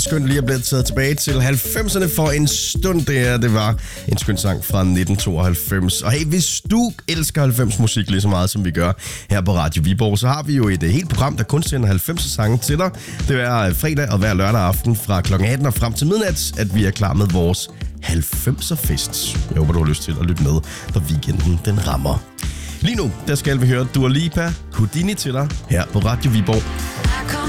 Skønt lige at blive taget tilbage til 90'erne for en stund. Det var en skøn sang fra 1992. Og hey, hvis du elsker 90 musik lige så meget, som vi gør her på Radio Viborg, så har vi jo et helt program, der kun sender 90 sange til dig. Det er fredag og hver lørdag aften fra kl. 18 og frem til midnat, at vi er klar med vores 90'er fest. Jeg håber, du har lyst til at lytte med, når weekenden den rammer. Lige nu, der skal vi høre Dua Lipa, Houdini til dig her på Radio Viborg.